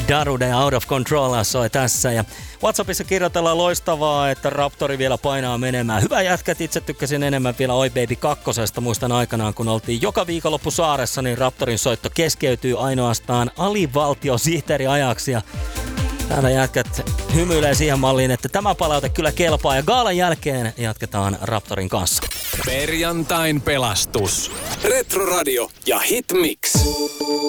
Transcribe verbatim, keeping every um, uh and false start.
Darude ja Out of Control soi tässä. Ja WhatsAppissa kirjoitellaan loistavaa, että Raptori vielä painaa menemään. Hyvä jätkät, itse tykkäsin enemmän vielä Oi Baby kakkosesta. Muistan aikanaan, kun oltiin joka viikonloppu saaressa, niin Raptorin soitto keskeytyy ainoastaan alivaltiosihteeriajaksi. Ja täällä jätkät hymyilee siihen malliin, että tämä palaute kyllä kelpaa. Ja gaalan jälkeen jatketaan Raptorin kanssa. Perjantain pelastus. Retroradio ja Hitmix.